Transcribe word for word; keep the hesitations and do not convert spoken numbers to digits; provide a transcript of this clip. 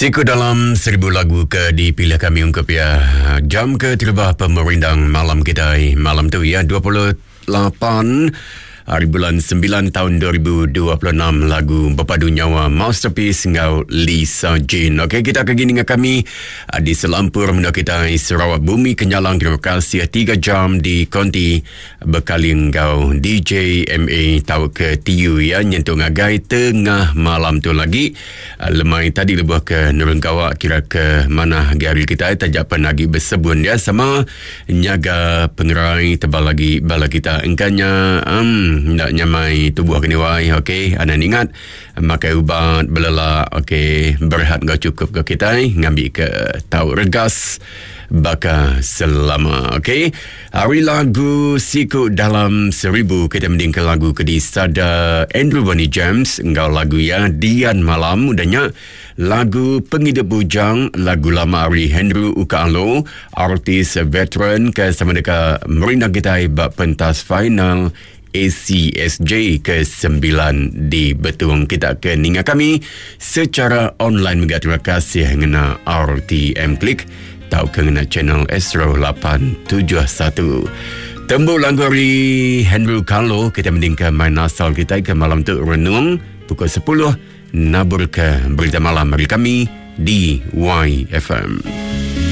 Siku dalam seribu lagu ke dipilih kami ungkap ya. Jam ke tiba pemerindang malam kita malam tu ya dua puluh lapan hari bulan sembilan tahun dua ribu dua puluh enam, lagu berpadu nyawa Masterpiece ngau Lisa Jean. Okey, kita akan gini dengan kami di selampur muda kita Sarawak Bumi Kenyalang. Terima kasih tiga jam di konti bekali ngau D J M A tahu ke T U ya nyentuh ngagai tengah malam tu lagi lemai tadi lebuh ke Nurengkawak kira ke mana gari kita tajak lagi bersebun ya sama nyaga pengerai tebal lagi bala kita engkanya um, nak nyamai tubuh kini wai. Okey, anda ingat makai ubat belala. Okey, berehat gak cukup ke kita ngambil ke tahu regas baka selama. Okey, hari lagu siku dalam seribu kita mending ke lagu ke di Sada Andrew Bonnie James engkau lagu ya Dian Malam mudahnya lagu Penghidup Bujang, lagu lama Ari Henry Ukaalo, artis veteran ke sama dekat merindang kita bab pentas final A C S J ke sembilan di betung kita ke ninga kami secara online juga. Terima kasih ngena R T M Klik tahu ke ngena channel Astro lapan tujuh satu. Tembuk lagu Ari Henry Ukaalo kita mendingkan main asal kita ke malam tu renung pukul sepuluh nabur ke berita malam dari kami di Y F M.